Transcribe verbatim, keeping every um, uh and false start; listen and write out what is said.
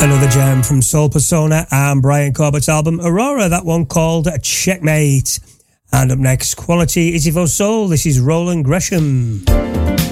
Another gem from Soul Persona and Brian Corbett's album Aurora, that one called Checkmate. And up next, Quality Is Evo Soul. This is Roland Gresham.